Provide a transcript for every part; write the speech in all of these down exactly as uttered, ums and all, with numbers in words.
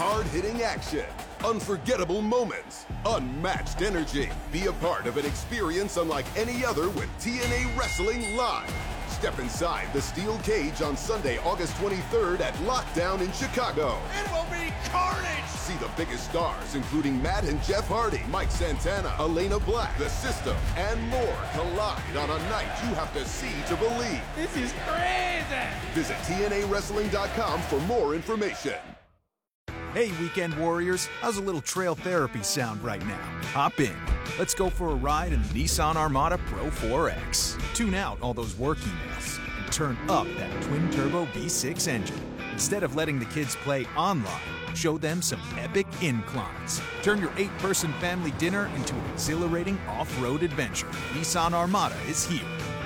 Hard-hitting action, unforgettable moments, unmatched energy. Be a part of an experience unlike any other with T N A Wrestling Live. Step inside the steel cage on Sunday, August twenty-third at Lockdown in Chicago. It will be carnage! See the biggest stars, including Matt and Jeff Hardy, Mike Santana, Elena Black, The System, and more collide on a night you have to see to believe. This is crazy! Visit T N A wrestling dot com for more information. Hey, Weekend Warriors, how's a little trail therapy sound right now? Hop in. Let's go for a ride in the Nissan Armada Pro four X. Tune out all those work emails and turn up that twin-turbo V six engine. Instead of letting the kids play online, show them some epic inclines. Turn your eight-person family dinner into an exhilarating off-road adventure. Nissan Armada is here.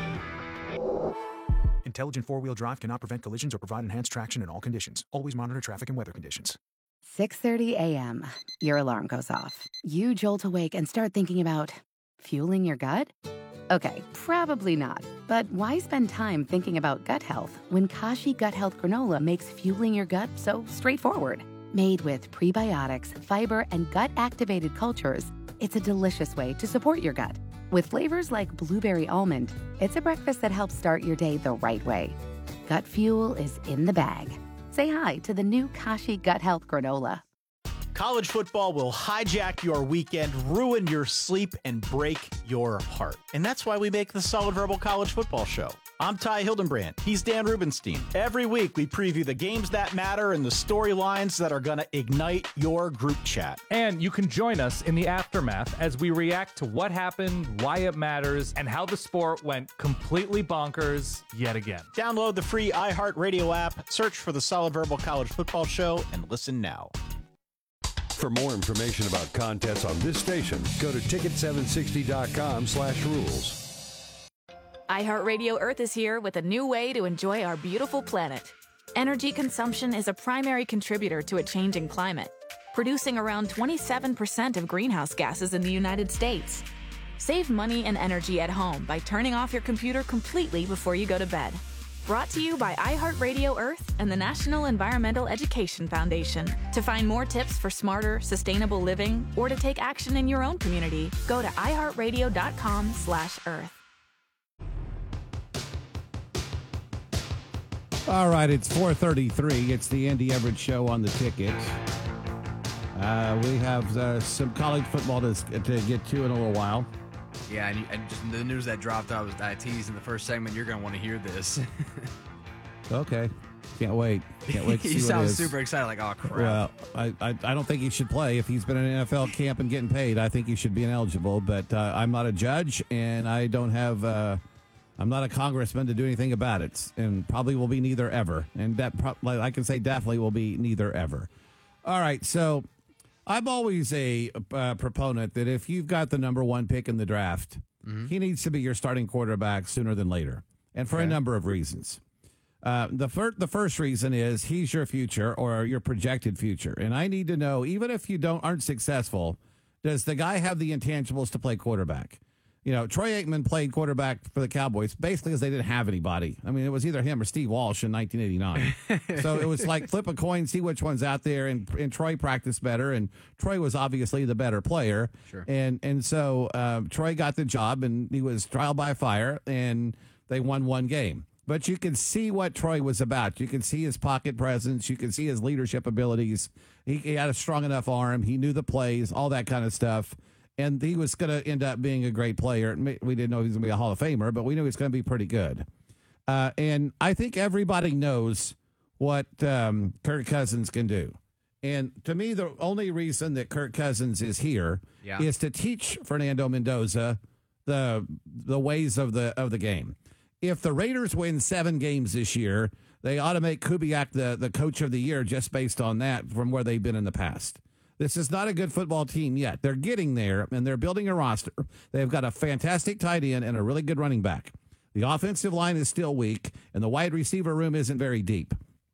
Intelligent four-wheel drive cannot prevent collisions or provide enhanced traction in all conditions. Always monitor traffic and weather conditions. six thirty a.m. Your alarm goes off. You jolt awake and start thinking about fueling your gut? Okay, probably not. But why spend time thinking about gut health when Kashi Gut Health Granola makes fueling your gut so straightforward? Made with prebiotics, fiber, and gut-activated cultures, it's a delicious way to support your gut. With flavors like blueberry almond, it's a breakfast that helps start your day the right way. Gut fuel is in the bag. Say hi to the new Kashi Gut Health Granola. College football will hijack your weekend, ruin your sleep, and break your heart. And that's why we make the Solid Verbal College Football Show. I'm Ty Hildenbrand. He's Dan Rubenstein. Every week, we preview the games that matter and the storylines that are going to ignite your group chat. And you can join us in the aftermath as we react to what happened, why it matters, and how the sport went completely bonkers yet again. Download the free iHeartRadio app, search for the Solid Verbal College Football Show, and listen now. For more information about contests on this station, go to ticket seven sixty dot com slash rules. iHeartRadio Earth is here with a new way to enjoy our beautiful planet. Energy consumption is a primary contributor to a changing climate, producing around twenty-seven percent of greenhouse gases in the United States. Save money and energy at home by turning off your computer completely before you go to bed. Brought to you by iHeartRadio Earth and the National Environmental Education Foundation. To find more tips for smarter, sustainable living or to take action in your own community, go to iHeartRadio dot com slash earth. All right, it's four thirty-three. It's the Andy Everett Show on the ticket. Uh, we have uh, some college football to, to get to in a little while. Yeah, and, you, and just the news that dropped, I was I teased in the first segment, you're going to want to hear this. Okay. Can't wait. Can't wait to see He what sounds it is. super excited, like, oh, crap. Well, I, I, I don't think he should play. If he's been in an N F L camp and getting paid, I think he should be ineligible. But uh, I'm not a judge, and I don't have... Uh, I'm not a congressman to do anything about it, and probably will be neither ever. And that pro- I can say definitely will be neither ever. All right, so I'm always a uh, proponent that if you've got the number one pick in the draft, mm-hmm. he needs to be your starting quarterback sooner than later, and for okay. a number of reasons. Uh, the, fir- the first reason is he's your future or your projected future, and I need to know, even if you don't aren't successful, does the guy have the intangibles to play quarterback? You know, Troy Aikman played quarterback for the Cowboys basically because they didn't have anybody. I mean, it was either him or Steve Walsh in nineteen eighty-nine. So it was like flip a coin, see which one's out there, and, and Troy practiced better, and Troy was obviously the better player. Sure. And and so uh, Troy got the job, and he was trial by fire, and they won one game. But you can see what Troy was about. You can see his pocket presence. You can see his leadership abilities. He, he had a strong enough arm. He knew the plays, all that kind of stuff. And he was going to end up being a great player. We didn't know he was going to be a Hall of Famer, but we knew he was going to be pretty good. Uh, and I think everybody knows what um, Kirk Cousins can do. And to me, the only reason that Kirk Cousins is here yeah. is to teach Fernando Mendoza the the ways of the of the game. If the Raiders win seven games this year, they ought to make Kubiak the, the coach of the year just based on that from where they've been in the past. This is not a good football team yet. They're getting there, and they're building a roster. They've got a fantastic tight end and a really good running back. The offensive line is still weak, and the wide receiver room isn't very deep.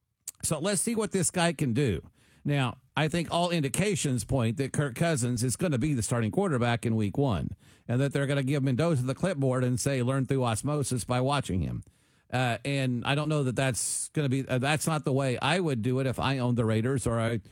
So let's see what this guy can do. Now, I think all indications point that Kirk Cousins is going to be the starting quarterback in week one, and that they're going to give Mendoza the clipboard and say, learn through osmosis by watching him. Uh, and I don't know that that's going to be, uh, that's not the way I would do it if I owned the Raiders or I